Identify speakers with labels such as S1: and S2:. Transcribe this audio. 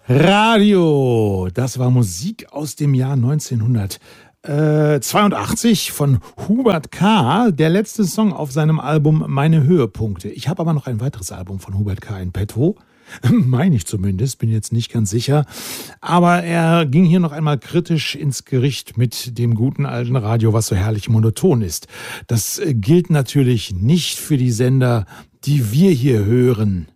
S1: Radio, das war Musik aus dem Jahr 1982 von Hubert K., der letzte Song auf seinem Album Meine Höhepunkte. Ich habe aber noch ein weiteres Album von Hubert K. in petto. Meine ich zumindest, bin jetzt nicht ganz sicher. Aber er ging hier noch einmal kritisch ins Gericht mit dem guten alten Radio, was so herrlich monoton ist. Das gilt natürlich nicht für die Sender, die wir hier hören.